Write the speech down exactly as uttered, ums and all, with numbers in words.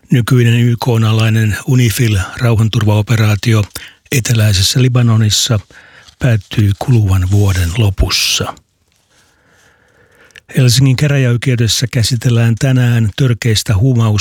Nykyinen Y K:n-alainen UNIFIL-rauhanturvaoperaatio eteläisessä Libanonissa päättyi kuluvan vuoden lopussa. Helsingin käräjäoikeudessa käsitellään tänään törkeistä huumaus-